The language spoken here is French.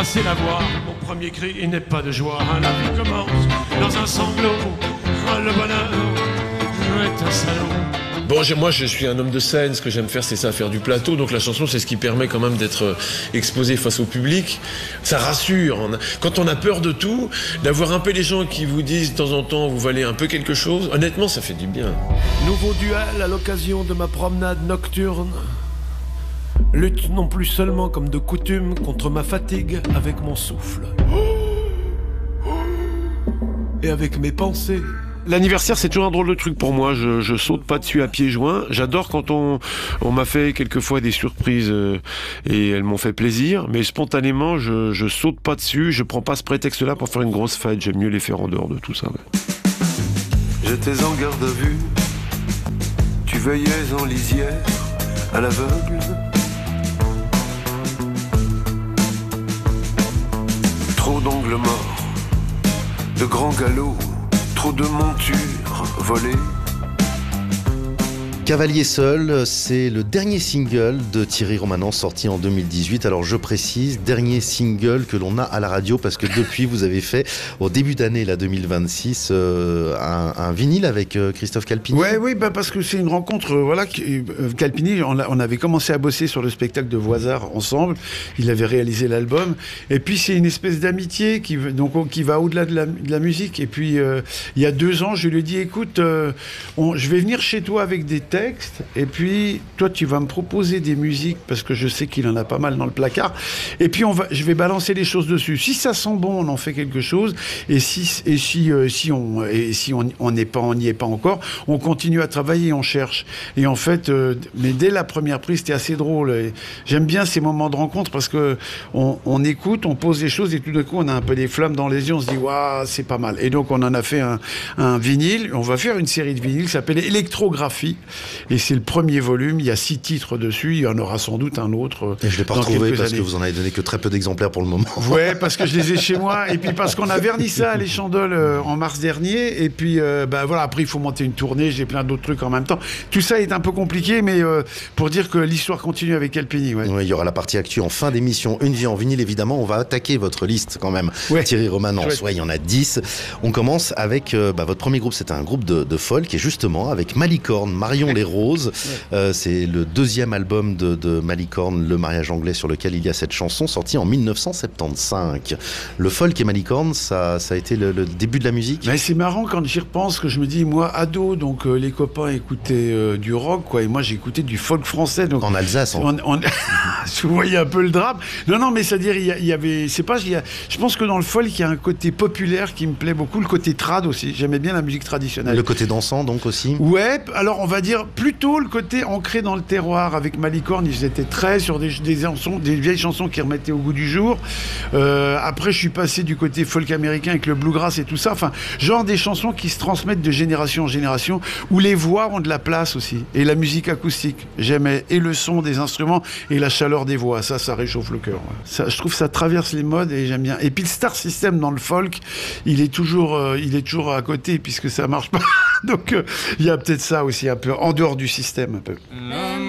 tracer la voie. Mon premier cri, il n'est pas de joie. La vie commence dans un sanglot. Le bonheur est un salaud. Bon, moi je suis un homme de scène, ce que j'aime faire c'est ça, faire du plateau, donc la chanson c'est ce qui permet quand même d'être exposé face au public, ça rassure, quand on a peur de tout, d'avoir un peu les gens qui vous disent de temps en temps vous valez un peu quelque chose, honnêtement ça fait du bien. Nouveau duel à l'occasion de ma promenade nocturne, lutte non plus seulement comme de coutume contre ma fatigue avec mon souffle et avec mes pensées. L'anniversaire, c'est toujours un drôle de truc pour moi. Je saute pas dessus à pieds joints. J'adore quand on m'a fait quelquefois des surprises et elles m'ont fait plaisir. Mais spontanément, je saute pas dessus. Je prends pas ce prétexte-là pour faire une grosse fête. J'aime mieux les faire en dehors de tout ça. Ouais. J'étais en garde à vue. Tu veillais en lisière à l'aveugle. Trop d'ongles morts, de grands galops. Trop de montures volées. Cavalier seul, c'est le dernier single de Thierry Romanens sorti en 2018. Alors je précise, dernier single que l'on a à la radio parce que depuis vous avez fait au début d'année là 2026 un vinyle avec Christophe Calpini. Oui, parce que c'est une rencontre. Calpini, on avait commencé à bosser sur le spectacle de Voisard ensemble. Il avait réalisé l'album. Et puis c'est une espèce d'amitié qui va au-delà de la musique. Et puis il y a 2 ans, je lui ai dit écoute, je vais venir chez toi avec des textes, et puis toi tu vas me proposer des musiques parce que je sais qu'il en a pas mal dans le placard, et puis je vais balancer les choses dessus. Si ça sent bon, on en fait quelque chose, et si on n'y est pas encore, on continue à travailler, on cherche. Et en fait, mais dès la première prise, c'était assez drôle. Et j'aime bien ces moments de rencontre parce que on écoute, on pose des choses, et tout d'un coup on a un peu des flammes dans les yeux, on se dit waouh, c'est pas mal. Et donc on en a fait un vinyle. On va faire une série de vinyles qui s'appelle Électrographie. Et c'est le premier volume, il y a 6 titres dessus, il y en aura sans doute un autre. Et je ne l'ai pas retrouvé parce que vous en avez donné que très peu d'exemplaires pour le moment. Ouais, parce que je les ai chez moi, et puis parce qu'on a verni ça à Les Chandoles en mars dernier, et puis après il faut monter une tournée, j'ai plein d'autres trucs en même temps. Tout ça est un peu compliqué, mais pour dire que l'histoire continue avec Calpini. Ouais. Ouais, il y aura la partie actu en fin d'émission, Une vie en vinyle évidemment, on va attaquer votre liste quand même. Ouais. Thierry Romanens, il y en a 10. On commence avec votre premier groupe, c'était un groupe de folk, et justement avec Malicorne, Marion Les Roses. C'est le 2e album de Malicorne, Le mariage anglais, sur lequel il y a cette chanson sortie en 1975. Le folk et Malicorne, ça a été le début de la musique. Mais c'est marrant quand j'y repense, que je me dis, moi ado, donc les copains écoutaient du rock, quoi, et moi j'écoutais du folk français. Donc, en Alsace. Vous voyez un peu le drame. Non, mais c'est-à-dire, il y avait, je pense que dans le folk, il y a un côté populaire qui me plaît beaucoup, le côté trad aussi. J'aimais bien la musique traditionnelle. Le côté dansant donc aussi. Ouais, alors on va dire plutôt le côté ancré dans le terroir. Avec Malicorne, ils étaient très sur des vieilles chansons qui remettaient au goût du jour. Après, je suis passé du côté folk américain avec le bluegrass et tout ça. Enfin, genre des chansons qui se transmettent de génération en génération, où les voix ont de la place aussi. Et la musique acoustique. J'aimais et le son des instruments et la chaleur des voix. Ça réchauffe le cœur. Ouais. Ça, je trouve que ça traverse les modes et j'aime bien. Et puis le star system dans le folk, il est toujours à côté puisque ça marche pas. Donc il y a peut-être ça aussi un peu en dehors du système un peu.